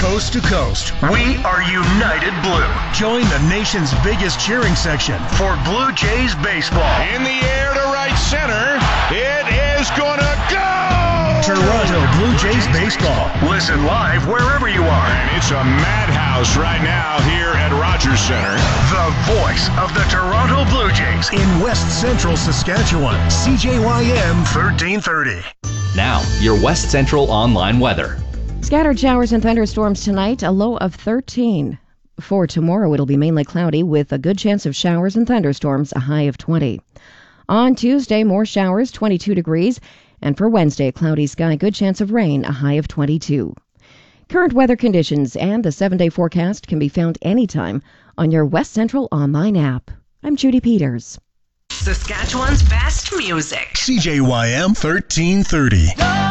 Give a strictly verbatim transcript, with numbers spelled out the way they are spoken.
coast to coast. We are United Blue. Join the nation's biggest cheering section for Blue Jays baseball. In the air to right center. It is gonna go! Toronto Blue Jays baseball. Listen live wherever you are. And it's a madhouse right now here at Rogers Center. The voice of the Toronto Blue Jays in West Central Saskatchewan. C J Y M thirteen thirty. Now, your West Central online weather. Scattered showers and thunderstorms tonight, a low of thirteen. For tomorrow, it'll be mainly cloudy with a good chance of showers and thunderstorms, a high of twenty. On Tuesday, more showers, twenty-two degrees. And for Wednesday, cloudy sky, good chance of rain, a high of twenty-two. Current weather conditions and the seven-day forecast can be found anytime on your West Central online app. I'm Judy Peters. Saskatchewan's best music. C J Y M thirteen thirty.